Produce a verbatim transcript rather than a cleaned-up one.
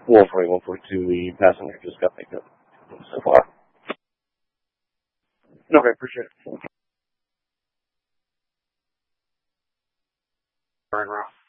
one forty-one forty-two, the passenger just got picked up so far. Okay, appreciate it. All right, Ralph.